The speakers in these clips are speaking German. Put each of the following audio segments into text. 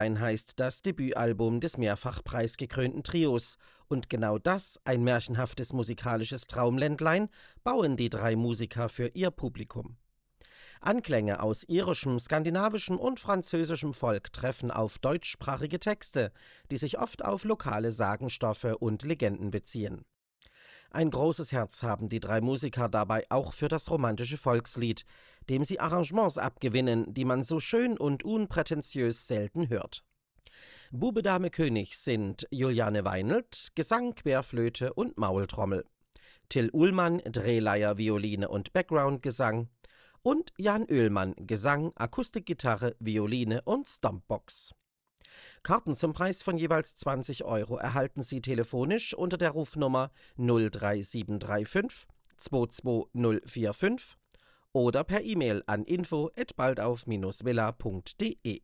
heißt das Debütalbum des mehrfach preisgekrönten Trios. Und genau das, ein märchenhaftes musikalisches Traumländlein, bauen die drei Musiker für ihr Publikum. Anklänge aus irischem, skandinavischem und französischem Volk treffen auf deutschsprachige Texte, die sich oft auf lokale Sagenstoffe und Legenden beziehen. Ein großes Herz haben die drei Musiker dabei auch für das romantische Volkslied, dem sie Arrangements abgewinnen, die man so schön und unprätentiös selten hört. Bube Dame König sind Juliane Weinelt, Gesang, Querflöte und Maultrommel, Till Uhlmann, Drehleier, Violine und Backgroundgesang und Jan Oehlmann, Gesang, Akustikgitarre, Violine und Stompbox. Karten zum Preis von jeweils 20 € erhalten Sie telefonisch unter der Rufnummer 03735 22045 oder per E-Mail an info@baldauf-villa.de.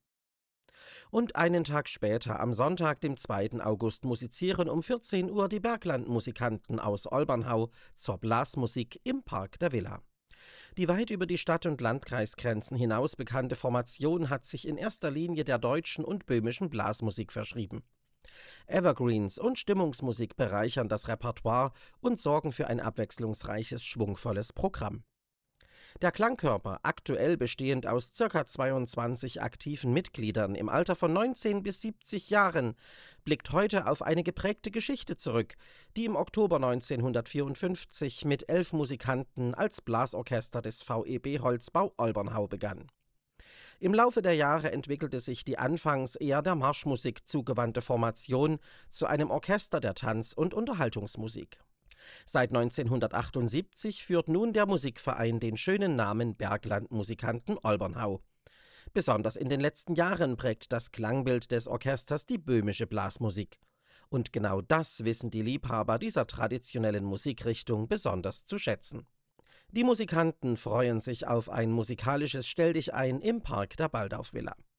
Und einen Tag später, am Sonntag, dem 2. August, musizieren um 14 Uhr die Berglandmusikanten aus Olbernhau zur Blasmusik im Park der Villa. Die weit über die Stadt- und Landkreisgrenzen hinaus bekannte Formation hat sich in erster Linie der deutschen und böhmischen Blasmusik verschrieben. Evergreens und Stimmungsmusik bereichern das Repertoire und sorgen für ein abwechslungsreiches, schwungvolles Programm. Der Klangkörper, aktuell bestehend aus ca. 22 aktiven Mitgliedern im Alter von 19 bis 70 Jahren, blickt heute auf eine geprägte Geschichte zurück, die im Oktober 1954 mit 11 Musikanten als Blasorchester des VEB Holzbau Olbernhau begann. Im Laufe der Jahre entwickelte sich die anfangs eher der Marschmusik zugewandte Formation zu einem Orchester der Tanz- und Unterhaltungsmusik. Seit 1978 führt nun der Musikverein den schönen Namen Berglandmusikanten Olbernhau. Besonders in den letzten Jahren prägt das Klangbild des Orchesters die böhmische Blasmusik. Und genau das wissen die Liebhaber dieser traditionellen Musikrichtung besonders zu schätzen. Die Musikanten freuen sich auf ein musikalisches Stelldichein im Park der Baldauf-Villa.